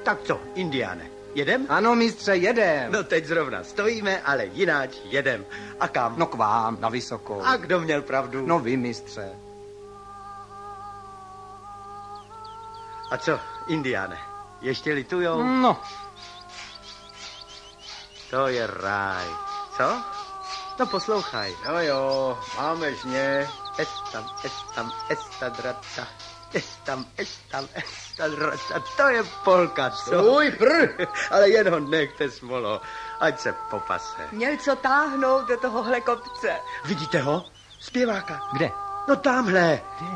Tak co, Indiáne, jedem? Ano, mistře, jedem. No teď zrovna stojíme, ale jináč jedem. A kam? No k vám, na Vysokou. A kdo měl pravdu? No vy, mistře. A co, Indiáne, ještě litujou? No. To je ráj. Co? No poslouchaj. No jo, máme žně. Estadrata. Estadrata. To je polka, co? Svůj prr! Ale jen ho nechte, Smolo, ať se popase. Měl co táhnout do tohohle kopce. Vidíte ho? Zpěváka. Kde? No tamhle. Kde?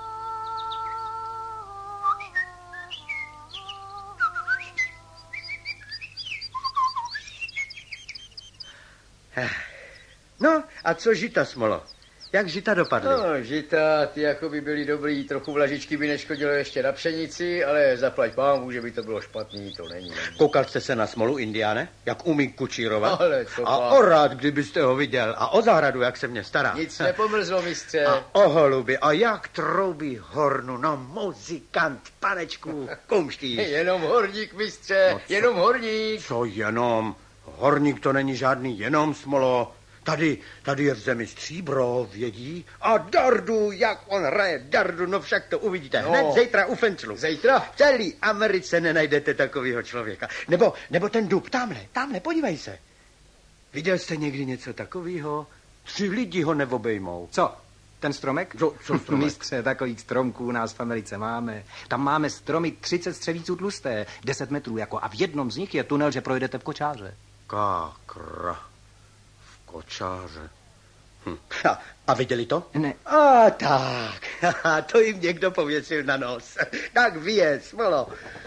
No, a co žita, Smolo? Jak žita dopadly? No, žita, ty jako by byly dobrý, trochu vlažičky by neškodilo ještě na pšenici, ale zaplať pámu, že by to bylo špatný, to není. Koukal jste se na Smolu, Indiáne? Jak umí kučírovat? Ale co a pán. o rád, kdybyste ho viděl. A o zahradu, jak se mě stará. Nic nepomrzlo, mistře. A o holuby. A jak troubí hornu. No, muzikant, panečku, kumští. Jenom horník, mistře, No co? jenom horník. Co jenom? Horník to není žádný jenom, Smolo. Tady je v zemi stříbro, vědí? A dardu, jak on hraje dardu, no však to uvidíte hned zítra u Fenclu. Zítra? V celé Americe nenajdete takového člověka. Nebo ten dub, tamhle, podívej se. Viděl jste někdy něco takového? 3 lidi ho neobejmou. Co? Ten stromek? Co stromek? Mistře, takových stromků u nás v Americe máme. Tam máme stromy 30 střevíců tlusté, 10 metrů jako, a v jednom z nich je tunel, že projedete v kočáře. Kákra. Kočáře. A viděli to? Ne. A tak. To jim někdo pověsil na nos. Tak vyjez, Smolo.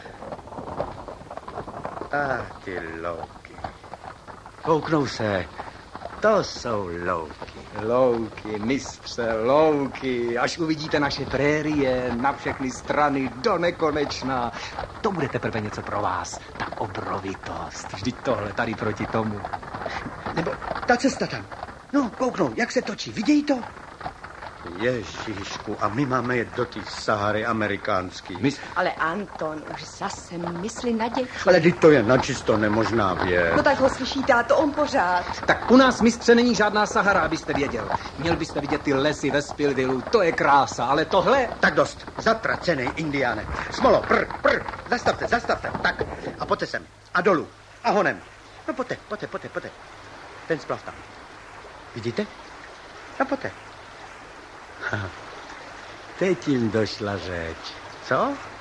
A ty louky. Kouknou se. To jsou louky. Louky, mistře, louky. Až uvidíte naše prérie na všechny strany do nekonečna. To bude teprve něco pro vás. Ta obrovitost. Vždyť tohle tady proti tomu. Nebo ta cesta tam. No, kouknou, jak se točí. Vidějí to? Ježíšku, a my máme jet do té Sahary amerikánský. Ale Anton, už zase myslí na děti. Ale teď to je načisto nemožná věc. No tak ho slyší táto, on pořád. Tak u nás, mistře, není žádná Sahara, abyste věděl. Měl byste vidět ty lesy ve Spillvillu, to je krása, ale tohle... Tak dost, zatracenej Indiáne. Smolo, prr, zastavte, tak. A pojďte sem, a dolů, a honem. No pojďte. Ten splav tam. Vidíte? No pojďte. Teď jim došla řeč. Co?